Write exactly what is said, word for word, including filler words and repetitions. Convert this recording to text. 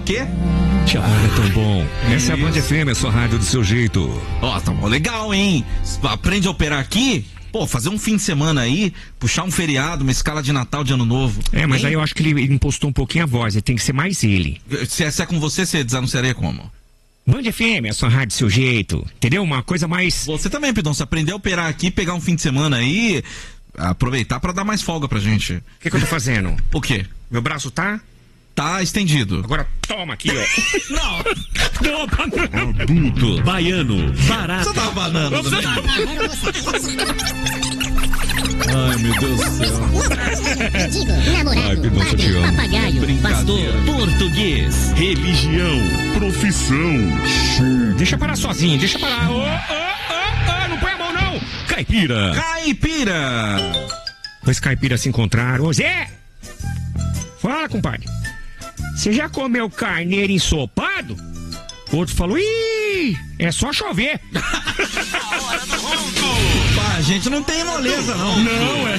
quê? Chamar é tão bom. Essa é a Band F M, a sua rádio do seu jeito. Ó, tá bom, legal, hein? Aprende a operar aqui? Pô, fazer um fim de semana aí, puxar um feriado, uma escala de Natal, de Ano Novo. É, mas hein? aí eu acho que ele impostou um pouquinho a voz, ele tem que ser mais ele. Se é, se é com você, você desanunciaria como? Band F M, a sua rádio do seu jeito. Entendeu? Uma coisa mais... Você também, Pidão, se aprender a operar aqui, pegar um fim de semana aí, aproveitar pra dar mais folga pra gente. O que, que eu tô fazendo? O quê? Meu braço tá... Tá estendido. Agora toma aqui, ó. Não! Não, Adulto, baiano, barato. Você tá banana, Você né? Ai, meu Deus do céu. Mendigo, namorado, Ai, Pidão, eu te padre, amo. papagaio, pastor, Português, religião, profissão. Deixa parar sozinho, deixa parar. Ô, ô, ô, ô, não põe a mão não. Caipira. Caipira! Dois caipiras se encontraram. Ô, Zé! Fala, compadre. Você já comeu carneiro ensopado? O outro falou, ih, é só chover. Pá, a gente não tem moleza, não. Não, é.